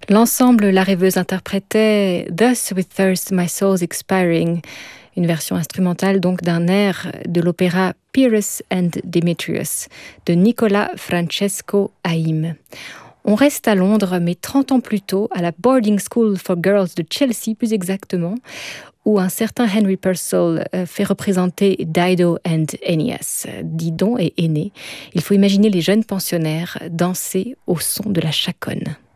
L'ensemble La Rêveuse interprétait Thus with thirst my soul's expiring, une version instrumentale donc d'un air de l'opéra Pyrrhus and Demetrius de Nicola Francesco Haim. On reste à Londres, mais 30 ans plus tôt, à la Boarding School for Girls de Chelsea plus exactement, où un certain Henry Purcell fait représenter Dido and Aeneas. Didon et Aîné. Il faut imaginer les jeunes pensionnaires danser au son de la chaconne.